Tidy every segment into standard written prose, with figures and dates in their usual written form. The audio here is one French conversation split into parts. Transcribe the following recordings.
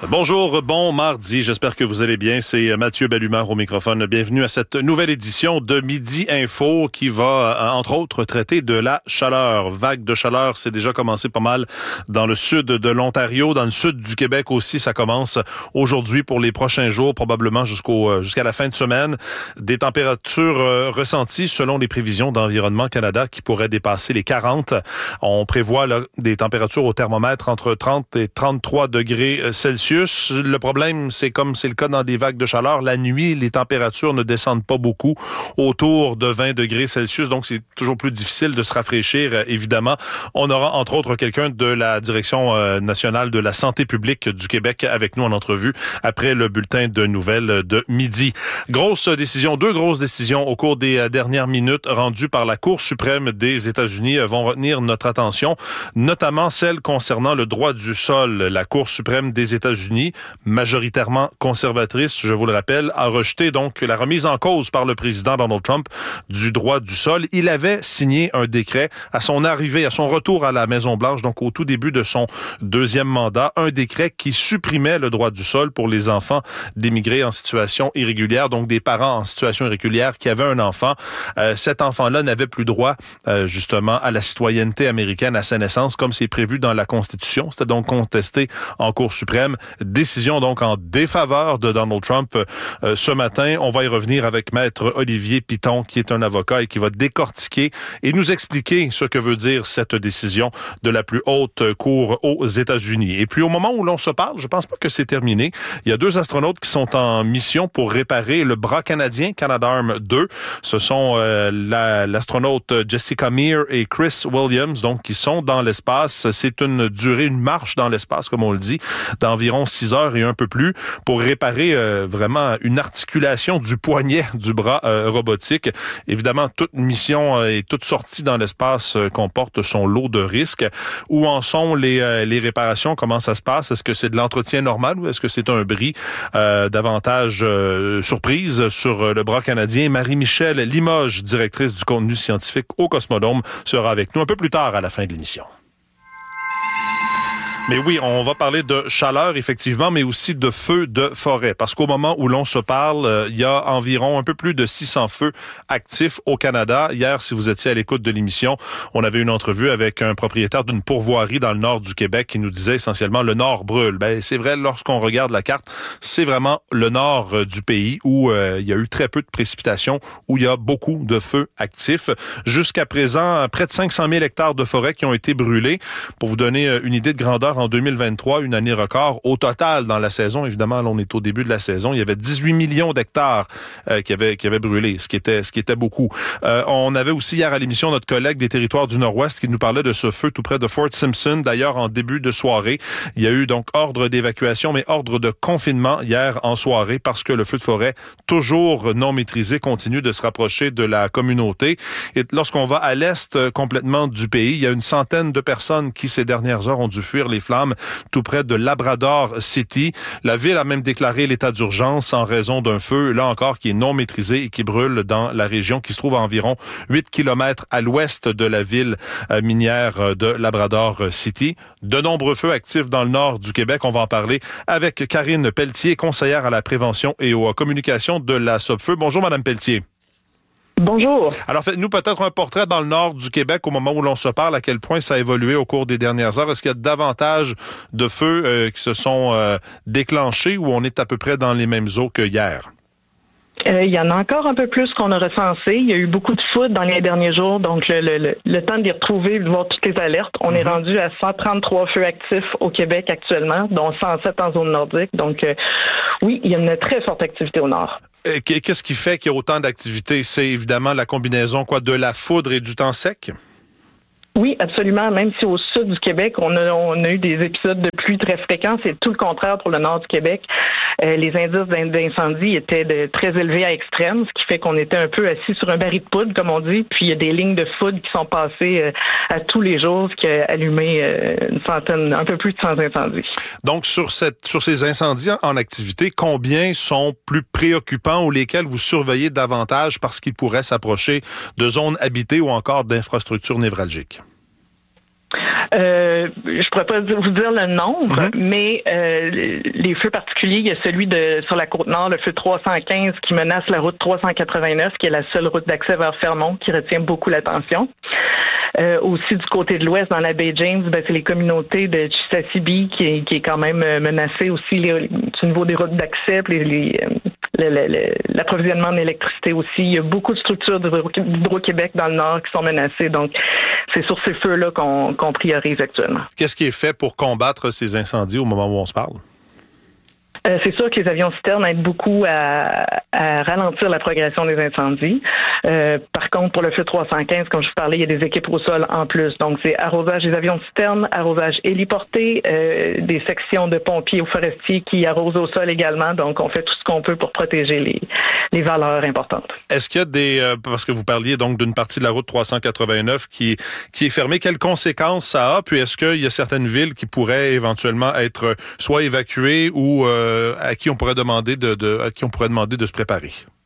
Bonjour, bon mardi, j'espère que vous allez bien. C'est Mathieu Bellumeur au microphone. Bienvenue à cette nouvelle édition de Midi Info qui va, entre autres, traiter de la chaleur. Vague de chaleur, c'est déjà commencé pas mal dans le sud de l'Ontario, dans le sud du Québec aussi. Ça commence aujourd'hui pour les prochains jours, probablement jusqu'à la fin de semaine. Des températures ressenties selon les prévisions d'Environnement Canada qui pourraient dépasser les 40. On prévoit là, des températures au thermomètre entre 30 et 33 degrés Celsius. Le problème, c'est comme c'est le cas dans des vagues de chaleur, la nuit, les températures ne descendent pas beaucoup, autour de 20 degrés Celsius, donc c'est toujours plus difficile de se rafraîchir, évidemment. On aura, entre autres, quelqu'un de la Direction nationale de la santé publique du Québec avec nous en entrevue après le bulletin de nouvelles de midi. Deux grosses décisions au cours des dernières minutes rendues par la Cour suprême des États-Unis vont retenir notre attention, notamment celle concernant le droit du sol. La Cour suprême des États-Unis, majoritairement conservatrice, je vous le rappelle, a rejeté donc la remise en cause par le président Donald Trump du droit du sol. Il avait signé un décret à son arrivée, à son retour à la Maison-Blanche, donc au tout début de son deuxième mandat, un décret qui supprimait le droit du sol pour les enfants d'immigrés en situation irrégulière, donc des parents en situation irrégulière qui avaient un enfant. Cet enfant-là n'avait plus droit, justement, à la citoyenneté américaine à sa naissance, comme c'est prévu dans la Constitution. C'était donc contesté en Cour suprême. Décision donc en défaveur de Donald Trump ce matin. On va y revenir avec Maître Olivier Piton, qui est un avocat et qui va décortiquer et nous expliquer ce que veut dire cette décision de la plus haute cour aux États-Unis. Et puis au moment où l'on se parle, je pense pas que c'est terminé. Il y a 2 astronautes qui sont en mission pour réparer le bras canadien Canadarm2. Ce sont l'astronaute Jessica Meir et Chris Williams, donc qui sont dans l'espace. C'est une marche dans l'espace, comme on le dit, d'environ 6 heures et un peu plus pour réparer vraiment une articulation du poignet du bras robotique. Évidemment, toute mission et toute sortie dans l'espace comporte son lot de risques. Où en sont les réparations? Comment ça se passe? Est-ce que c'est de l'entretien normal ou est-ce que c'est un bris davantage surprise sur le bras canadien? Marie-Michèle Limoges, directrice du contenu scientifique au Cosmodome, sera avec nous un peu plus tard à la fin de l'émission. Mais oui, on va parler de chaleur, effectivement, mais aussi de feux de forêt. Parce qu'au moment où l'on se parle, il y a environ un peu plus de 600 feux actifs au Canada. Hier, si vous étiez à l'écoute de l'émission, on avait une entrevue avec un propriétaire d'une pourvoirie dans le nord du Québec qui nous disait essentiellement le nord brûle. Ben, c'est vrai, lorsqu'on regarde la carte, c'est vraiment le nord du pays où il y a eu très peu de précipitations, où il y a beaucoup de feux actifs. Jusqu'à présent, près de 500 000 hectares de forêt qui ont été brûlés. Pour vous donner une idée de grandeur, en 2023, une année record. Au total, dans la saison, évidemment, là, on est au début de la saison, il y avait 18 millions d'hectares qui avaient brûlé, ce qui était beaucoup. On avait aussi hier à l'émission notre collègue des territoires du Nord-Ouest qui nous parlait de ce feu tout près de Fort Simpson. D'ailleurs, en début de soirée, il y a eu donc ordre d'évacuation, mais ordre de confinement hier en soirée parce que le feu de forêt, toujours non maîtrisé, continue de se rapprocher de la communauté. Et lorsqu'on va à l'est complètement du pays, il y a une centaine de personnes qui, ces dernières heures, ont dû fuir les flammes tout près de Labrador City. La ville a même déclaré l'état d'urgence en raison d'un feu, là encore, qui est non maîtrisé et qui brûle dans la région qui se trouve à environ 8 kilomètres à l'ouest de la ville minière de Labrador City. De nombreux feux actifs dans le nord du Québec. On va en parler avec Karine Pelletier, conseillère à la prévention et aux communications de la SOPFEU. Bonjour, Madame Pelletier. Bonjour. Alors, faites-nous peut-être un portrait dans le nord du Québec au moment où l'on se parle, à quel point ça a évolué au cours des dernières heures. Est-ce qu'il y a davantage de feux qui se sont déclenchés ou on est à peu près dans les mêmes eaux que hier? Il y en a encore un peu plus qu'on a recensé. Il y a eu beaucoup de foudre dans les derniers jours, donc le temps de les retrouver, de voir toutes les alertes. On est rendu à 133 feux actifs au Québec actuellement, dont 107 en zone nordique. Donc, oui, il y a une très forte activité au nord. Qu'est-ce qui fait qu'il y a autant d'activités? C'est évidemment la combinaison de la foudre et du temps sec? Oui, absolument. Même si au sud du Québec, on a eu des épisodes de pluie très fréquents, c'est tout le contraire pour le nord du Québec. Les indices d'incendie étaient très élevés à extrême, ce qui fait qu'on était un peu assis sur un baril de poudre, comme on dit. Puis il y a des lignes de foudre qui sont passées à tous les jours, ce qui a allumé un peu plus de 100 incendies. Donc, sur ces incendies en activité, combien sont plus préoccupants ou lesquels vous surveillez davantage parce qu'ils pourraient s'approcher de zones habitées ou encore d'infrastructures névralgiques? Je pourrais pas vous dire le nombre, mais les feux particuliers, il y a celui sur la Côte-Nord, le feu 315 qui menace la route 389, qui est la seule route d'accès vers Fermont, qui retient beaucoup l'attention. Aussi du côté de l'ouest, dans la baie James, c'est les communautés de Chisasibi qui est quand même menacée aussi au niveau des routes d'accès, l'approvisionnement en électricité aussi. Il y a beaucoup de structures d'Hydro-Québec dans le nord qui sont menacées. Donc, c'est sur ces feux-là qu'on priorise actuellement. Qu'est-ce qui est fait pour combattre ces incendies au moment où on se parle? C'est sûr que les avions citernes aident beaucoup à ralentir la progression des incendies. Par contre, pour le feu 315, comme je vous parlais, il y a des équipes au sol en plus. Donc, c'est arrosage des avions citernes, arrosage héliporté, des sections de pompiers ou forestiers qui arrosent au sol également. Donc, on fait tout ce qu'on peut pour protéger les valeurs importantes. Est-ce qu'il y a parce que vous parliez donc d'une partie de la route 389 qui est fermée, quelles conséquences ça a? Puis est-ce qu'il y a certaines villes qui pourraient éventuellement être soit évacuées ou à qui on pourrait demander de se préparer?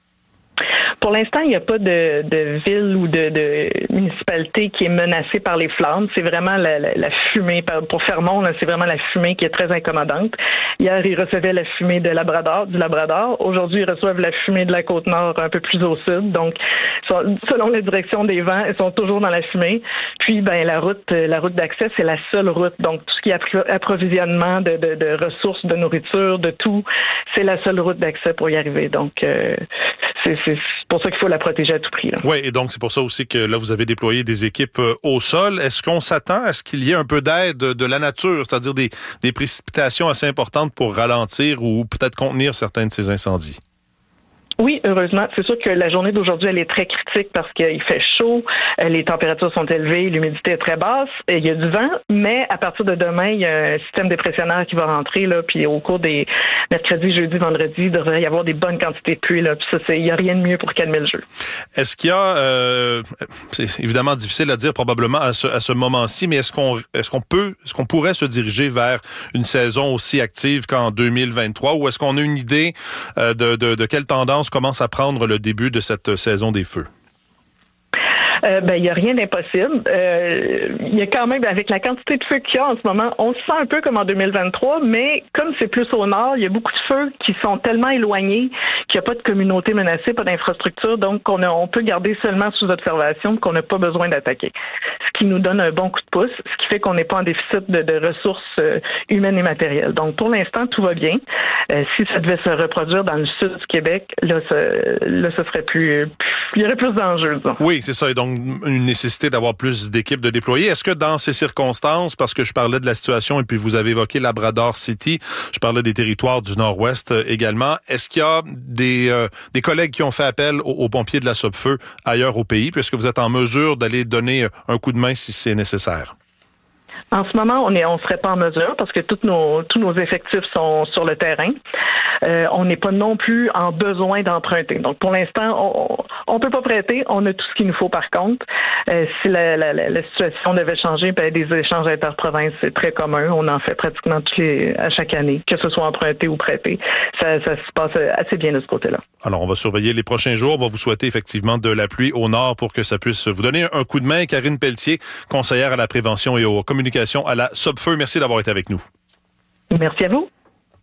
Pour l'instant, il n'y a pas de ville ou de municipalité qui est menacée par les flammes. C'est vraiment la fumée. Pour Fermont, là, c'est vraiment la fumée qui est très incommodante. Hier, ils recevaient la fumée du Labrador. Aujourd'hui, ils reçoivent la fumée de la Côte-Nord un peu plus au sud. Donc, selon la direction des vents, ils sont toujours dans la fumée. Puis, la route d'accès, c'est la seule route. Donc, tout ce qui est approvisionnement de ressources, de nourriture, de tout, c'est la seule route d'accès pour y arriver. Donc, c'est pour ça qu'il faut la protéger à tout prix. Oui, et donc c'est pour ça aussi que là, vous avez déployé des équipes au sol. Est-ce qu'on s'attend à ce qu'il y ait un peu d'aide de la nature, c'est-à-dire des précipitations assez importantes pour ralentir ou peut-être contenir certains de ces incendies? Oui, heureusement. C'est sûr que la journée d'aujourd'hui, elle est très critique parce qu'il fait chaud, les températures sont élevées, l'humidité est très basse, et il y a du vent, mais à partir de demain, il y a un système dépressionnaire qui va rentrer, là, puis au cours des mercredi, jeudi, vendredi, il devrait y avoir des bonnes quantités de pluie, là, puis ça, il n'y a rien de mieux pour calmer le jeu. Est-ce qu'il y a, c'est évidemment difficile à dire probablement à ce moment-ci, mais est-ce qu'on pourrait se diriger vers une saison aussi active qu'en 2023, ou est-ce qu'on a une idée de quelle tendance commence à prendre le début de cette saison des feux? Il n'y a rien d'impossible. Il y a quand même, avec la quantité de feux qu'il y a en ce moment, on se sent un peu comme en 2023, mais comme c'est plus au nord, il y a beaucoup de feux qui sont tellement éloignés qu'il n'y a pas de communauté menacée, pas d'infrastructure, donc on peut garder seulement sous observation qu'on n'a pas besoin d'attaquer. Ce qui nous donne un bon coup de pouce, ce qui fait qu'on n'est pas en déficit de ressources humaines et matérielles. Donc pour l'instant, tout va bien. Si ça devait se reproduire dans le sud du Québec, là, ce serait il y aurait plus d'enjeux. Oui, c'est ça. Et donc, une nécessité d'avoir plus d'équipes de déployer. Est-ce que dans ces circonstances, parce que je parlais de la situation et puis vous avez évoqué Labrador City, je parlais des territoires du Nord-Ouest également, est-ce qu'il y a des collègues qui ont fait appel aux pompiers de la Sopfeu ailleurs au pays, puisque vous êtes en mesure d'aller donner un coup de main si c'est nécessaire? En ce moment, on serait pas en mesure parce que tous nos effectifs sont sur le terrain. On n'est pas non plus en besoin d'emprunter. Donc, pour l'instant, on peut pas prêter. On a tout ce qu'il nous faut par contre. Si la situation devait changer, des échanges interprovinces, c'est très commun. On en fait pratiquement à chaque année, que ce soit emprunté ou prêté. Ça se passe assez bien de ce côté-là. Alors, on va surveiller les prochains jours. On va vous souhaiter effectivement de la pluie au nord pour que ça puisse vous donner un coup de main. Karine Pelletier, conseillère à la prévention et aux communications à la Sopfeu. Merci d'avoir été avec nous. Merci à vous.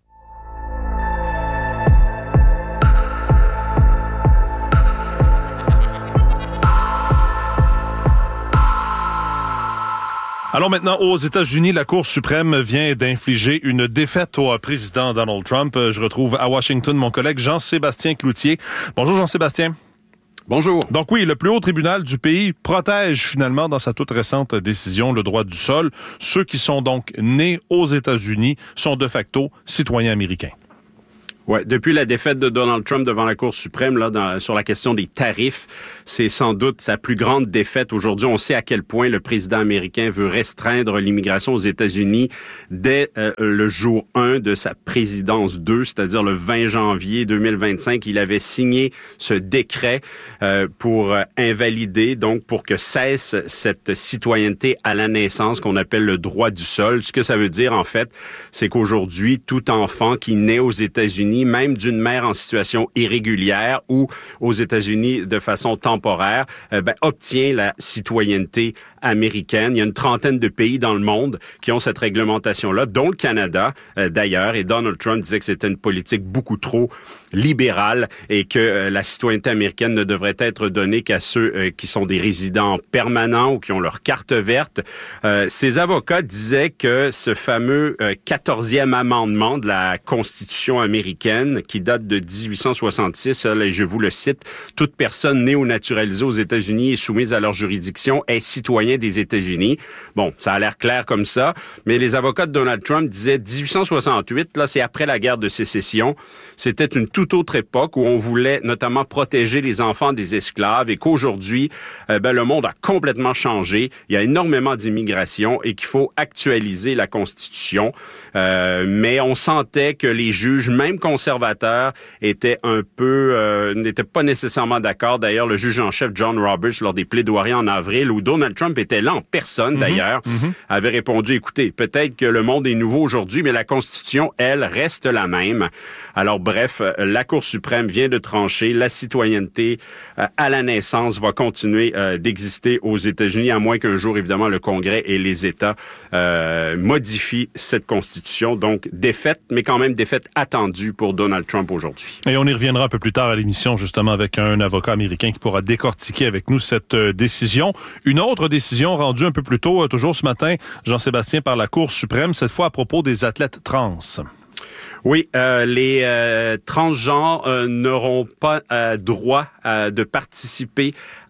Allons maintenant aux États-Unis. La Cour suprême vient d'infliger une défaite au président Donald Trump. Je retrouve à Washington mon collègue Jean-Sébastien Cloutier. Bonjour Jean-Sébastien. Bonjour. Donc oui, le plus haut tribunal du pays protège finalement dans sa toute récente décision le droit du sol. Ceux qui sont donc nés aux États-Unis sont de facto citoyens américains. Ouais, depuis la défaite de Donald Trump devant la Cour suprême sur la question des tarifs, c'est sans doute sa plus grande défaite aujourd'hui. On sait à quel point le président américain veut restreindre l'immigration aux États-Unis dès le jour 1 de sa présidence 2, c'est-à-dire le 20 janvier 2025. Il avait signé ce décret pour invalider, donc pour que cesse cette citoyenneté à la naissance qu'on appelle le droit du sol. Ce que ça veut dire, en fait, c'est qu'aujourd'hui, tout enfant qui naît aux États-Unis, même d'une mère en situation irrégulière ou aux États-Unis de façon temporaire, obtient la citoyenneté américaine. Il y a une trentaine de pays dans le monde qui ont cette réglementation-là, dont le Canada, d'ailleurs. Et Donald Trump disait que c'était une politique beaucoup trop libérale et que la citoyenneté américaine ne devrait être donnée qu'à ceux qui sont des résidents permanents ou qui ont leur carte verte. Ses avocats disaient que ce fameux 14e amendement de la Constitution américaine, qui date de 1866, et je vous le cite, « Toute personne née ou naturalisée aux États-Unis et soumise à leur juridiction est citoyen des États-Unis ». Bon, ça a l'air clair comme ça, mais les avocats de Donald Trump disaient 1868, là, c'est après la guerre de sécession. C'était une toute autre époque où on voulait notamment protéger les enfants des esclaves et qu'aujourd'hui, le monde a complètement changé. Il y a énormément d'immigration et qu'il faut actualiser la Constitution. Mais on sentait que les juges, même conservateurs, étaient n'étaient pas nécessairement d'accord. D'ailleurs, le juge en chef John Roberts, lors des plaidoiries en avril, où Donald Trump était là en personne d'ailleurs, avait répondu, écoutez, peut-être que le monde est nouveau aujourd'hui, mais la Constitution, elle, reste la même. Alors bref, la Cour suprême vient de trancher. La citoyenneté à la naissance va continuer d'exister aux États-Unis, à moins qu'un jour, évidemment, le Congrès et les États modifient cette Constitution. Donc, défaite, mais quand même défaite attendue pour Donald Trump aujourd'hui. Et on y reviendra un peu plus tard à l'émission, justement, avec un avocat américain qui pourra décortiquer avec nous cette décision. Une autre décision rendue un peu plus tôt, toujours ce matin, Jean-Sébastien, par la Cour suprême, cette fois à propos des athlètes trans. Oui, les transgenres n'auront pas droit de participer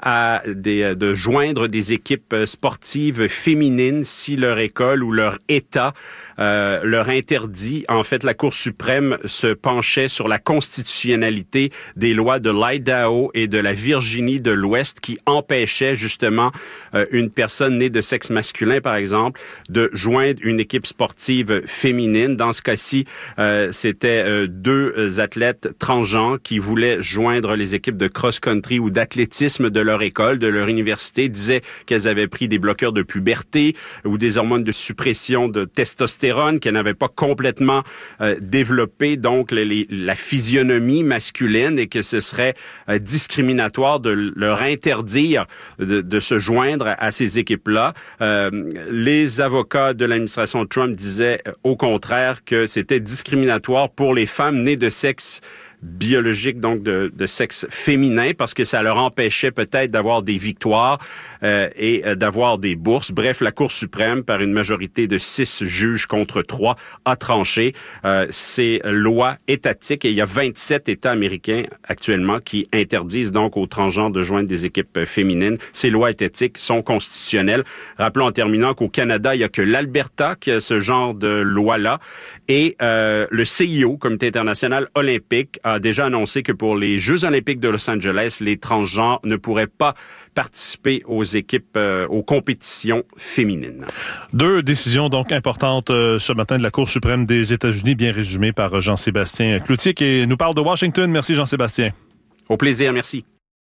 de joindre des équipes sportives féminines si leur école ou leur État leur interdit. En fait, la Cour suprême se penchait sur la constitutionnalité des lois de l'Idaho et de la Virginie de l'Ouest qui empêchaient justement une personne née de sexe masculin, par exemple, de joindre une équipe sportive féminine. Dans ce cas-ci, c'était deux athlètes transgenres qui voulaient joindre les équipes de cross-country ou d'athlétisme de leur école, de leur université, disaient qu'elles avaient pris des bloqueurs de puberté ou des hormones de suppression de testostérone, qu'elles n'avaient pas complètement développé donc la physionomie masculine et que ce serait discriminatoire de leur interdire de se joindre à ces équipes-là. Les avocats de l'administration Trump disaient au contraire que c'était discriminatoire pour les femmes nées de sexe biologique, donc de sexe féminin, parce que ça leur empêchait peut-être d'avoir des victoires et d'avoir des bourses. Bref, la Cour suprême, par une majorité de 6 juges contre 3, a tranché ces lois étatiques. Et il y a 27 États américains actuellement qui interdisent donc aux transgenres de joindre des équipes féminines. Ces lois étatiques sont constitutionnelles. Rappelons en terminant qu'au Canada, il n'y a que l'Alberta qui a ce genre de loi-là. Et le CIO, Comité international olympique, a déjà annoncé que pour les Jeux olympiques de Los Angeles, les transgenres ne pourraient pas participer aux équipes, aux compétitions féminines. 2 décisions donc importantes ce matin de la Cour suprême des États-Unis, bien résumées par Jean-Sébastien Cloutier, qui nous parle de Washington. Merci Jean-Sébastien. Au plaisir, merci.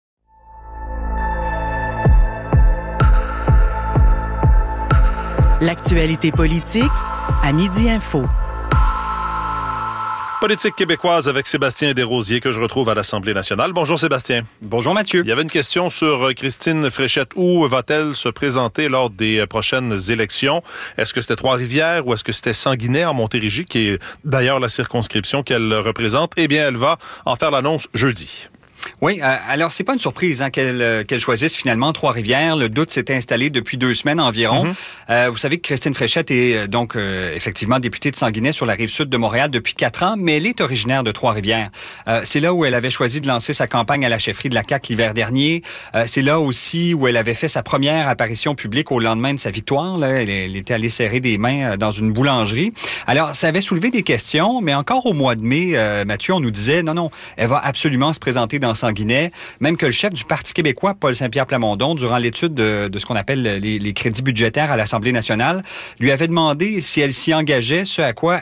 L'actualité politique à Midi Info. Politique québécoise avec Sébastien Desrosiers que je retrouve à l'Assemblée nationale. Bonjour Sébastien. Bonjour Mathieu. Il y avait une question sur Christine Fréchette. Où va-t-elle se présenter lors des prochaines élections? Est-ce que c'était Trois-Rivières ou est-ce que c'était Sanguinet en Montérégie, qui est d'ailleurs la circonscription qu'elle représente? Eh bien, elle va en faire l'annonce jeudi. Oui, alors c'est pas une surprise qu'elle choisisse finalement Trois-Rivières. Le doute s'est installé depuis 2 semaines environ. Vous savez que Christine Fréchette est donc effectivement députée de Sanguinet sur la rive sud de Montréal depuis 4 ans, mais elle est originaire de Trois-Rivières. C'est là où elle avait choisi de lancer sa campagne à la chefferie de la CAQ l'hiver dernier. C'est là aussi où elle avait fait sa première apparition publique au lendemain de sa victoire. Là, elle était allée serrer des mains dans une boulangerie. Alors, ça avait soulevé des questions, mais encore au mois de mai, Mathieu, on nous disait non, elle va absolument se présenter dans Sanguinet, même que le chef du Parti québécois, Paul Saint-Pierre Plamondon, durant l'étude de ce qu'on appelle les crédits budgétaires à l'Assemblée nationale, lui avait demandé si elle s'y engageait, ce à quoi